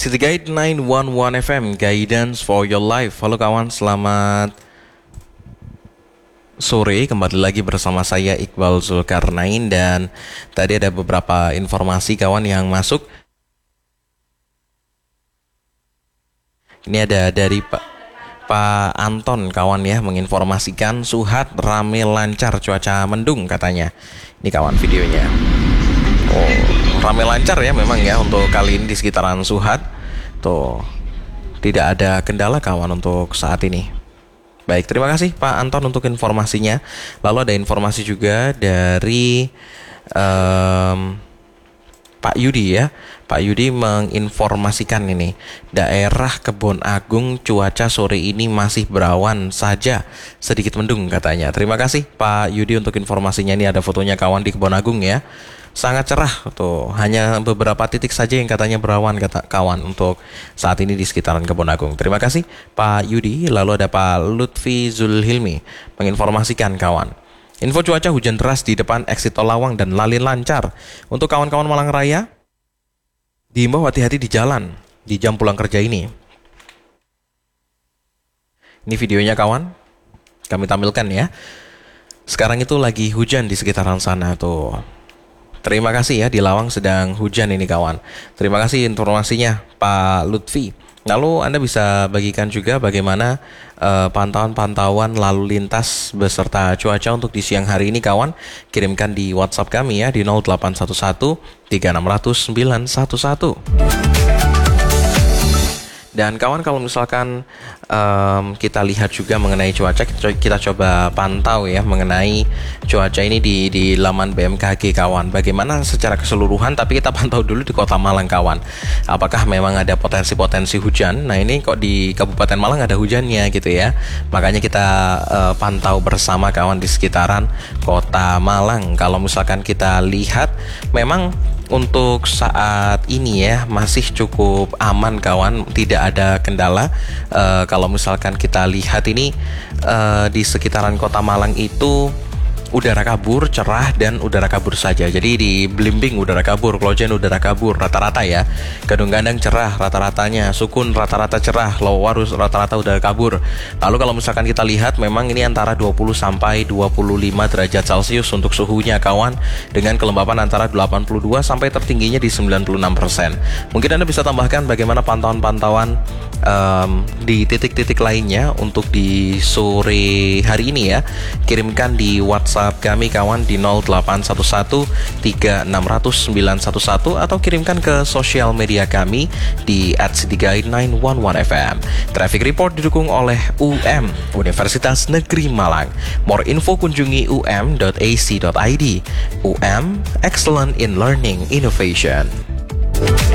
City Guide 911 FM, Guidance for Your Life. Halo kawan, selamat sore. Kembali lagi bersama saya Iqbal Zulkarnain. Dan tadi ada beberapa informasi kawan yang masuk. Ini ada dari Pak Anton kawan ya, menginformasikan Suhat rame lancar, cuaca mendung katanya. Ini kawan videonya. Oh, rame lancar ya memang ya untuk kali ini di sekitaran Suhat. Tuh, tidak ada kendala kawan untuk saat ini. Baik, terima kasih Pak Anton untuk informasinya. Lalu ada informasi juga dari Pak Yudi ya. Pak Yudi menginformasikan ini, daerah Kebon Agung cuaca sore ini masih berawan saja, sedikit mendung katanya. Terima kasih Pak Yudi untuk informasinya. Ini ada fotonya kawan di Kebon Agung ya. Sangat cerah tuh, hanya beberapa titik saja yang katanya berawan kata kawan untuk saat ini di sekitaran Kebon Agung. Terima kasih Pak Yudi. Lalu ada Pak Lutfi Zulhilmi menginformasikan kawan, info cuaca hujan deras di depan eksit tol Lawang dan lalin lancar. Untuk kawan-kawan Malang Raya, diimbau hati-hati di jalan di jam pulang kerja ini. Ini videonya kawan, kami tampilkan ya. Sekarang itu lagi hujan di sekitaran sana tuh. Terima kasih ya, di Lawang sedang hujan ini kawan. Terima kasih informasinya Pak Lutfi. Lalu Anda bisa bagikan juga bagaimana pantauan-pantauan lalu lintas beserta cuaca untuk di siang hari ini kawan. Kirimkan di WhatsApp kami ya di 0811 3600 911. Dan kawan, kalau misalkan kita lihat juga mengenai cuaca, kita coba pantau ya mengenai cuaca ini di laman BMKG kawan. Bagaimana secara keseluruhan, tapi kita pantau dulu di Kota Malang kawan. Apakah memang ada potensi-potensi hujan? Nah ini kok di Kabupaten Malang ada hujannya gitu ya. Makanya kita pantau bersama kawan di sekitaran Kota Malang. Kalau misalkan kita lihat, memang untuk saat ini ya masih cukup aman kawan, tidak ada kendala. Kalau misalkan kita lihat ini di sekitaran Kota Malang itu udara kabur, cerah, dan udara kabur saja. Jadi di Blimbing udara kabur, Klojen udara kabur, rata-rata ya. Gadung Gandang cerah rata-ratanya, Sukun rata-rata cerah, Lowarus rata-rata udara kabur. Lalu kalau misalkan kita lihat, memang ini antara 20 sampai 25 derajat Celcius untuk suhunya kawan, dengan kelembapan antara 82 sampai tertingginya di 96%. Mungkin Anda bisa tambahkan bagaimana pantauan-pantauan di titik-titik lainnya untuk di sore hari ini ya. Kirimkan di WhatsApp kami kawan di 0811 3600 911 atau kirimkan ke sosial media kami di @cityguide911fm. Traffic Report didukung oleh UM, Universitas Negeri Malang. More info kunjungi um.ac.id. UM, Excellent in Learning Innovation.